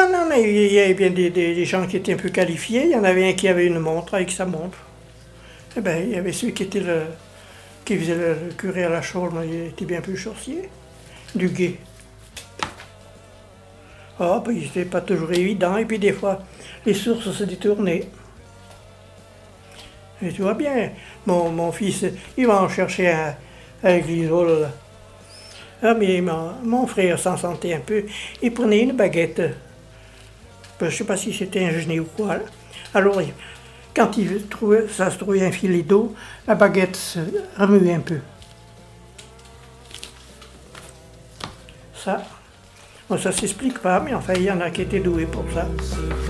Non, non, mais il y avait bien des gens qui étaient un peu qualifiés. Il y en avait un qui avait une montre avec sa montre. Eh bien, il y avait celui qui faisait le curé à la chaume, il était bien plus chaussier. Du guet. Ah, puis c'était pas toujours évident. Et puis des fois, les sources se détournaient. Et tu vois bien, mon fils, il va en chercher un avec l'isole. Ah, mais mon frère s'en sentait un peu. Il prenait une baguette. Je ne sais pas si c'était un genet ou quoi. Là. Alors, quand ça se trouvait un filet d'eau, la baguette se remuait un peu. Ça, bon, ça s'explique pas, mais enfin, il y en a qui étaient doués pour ça.